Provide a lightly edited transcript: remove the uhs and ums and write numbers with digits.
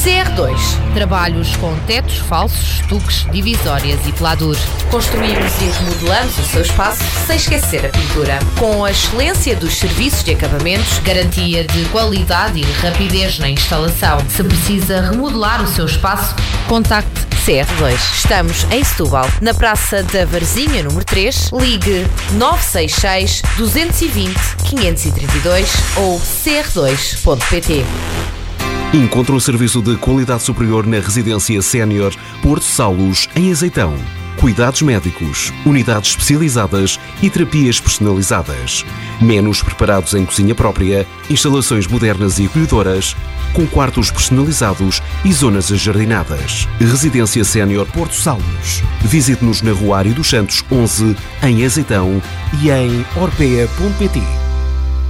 CR2. Trabalhos com tetos falsos, estuques, divisórias e pelador. Construímos e remodelamos o seu espaço sem esquecer a pintura. Com a excelência dos serviços de acabamentos, garantia de qualidade e rapidez na instalação. Se precisa remodelar o seu espaço, contacte CR2. Estamos em Setúbal, na Praça da Varzinha, número 3. Ligue 966 220 532 ou cr2.pt. Encontre um serviço de qualidade superior na Residência Sénior Porto Saulos, em Azeitão. Cuidados médicos, unidades especializadas e terapias personalizadas. Menus preparados em cozinha própria, instalações modernas e acolhedoras, com quartos personalizados e zonas ajardinadas. Residência Sénior Porto Saulos. Visite-nos na Rua Ário dos Santos 11, em Azeitão e em orpea.pt.